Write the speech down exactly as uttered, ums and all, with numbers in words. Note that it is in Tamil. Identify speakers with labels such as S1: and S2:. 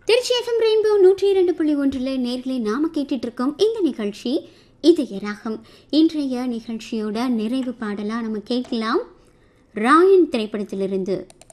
S1: திருச்சி எஃப்எம் ரெயின்போ நூற்றி இரண்டு புள்ளி ஒன்றில் நேர்களை நாம கேட்டுட்டு இருக்கோம். இந்த நிகழ்ச்சி இதய ராகம். இன்றைய நிகழ்ச்சியோட நிறைவு பாடலா நம்ம கேட்கலாம் ராயன் திரைப்படத்திலிருந்து